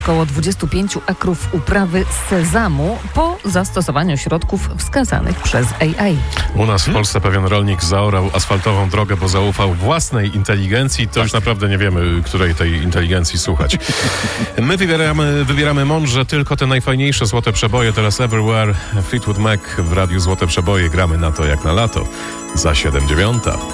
Około 25 akrów uprawy sezamu po zastosowaniu środków wskazanych przez AI. U nas w Polsce pewien rolnik zaorał asfaltową drogę, bo zaufał własnej inteligencji. To już naprawdę nie wiemy, której tej inteligencji słuchać. My wybieramy mądrze tylko te najfajniejsze złote przeboje. Teraz Everywhere, Fleetwood Mac w radiu Złote Przeboje. Gramy na to jak na lato. Za 7:09.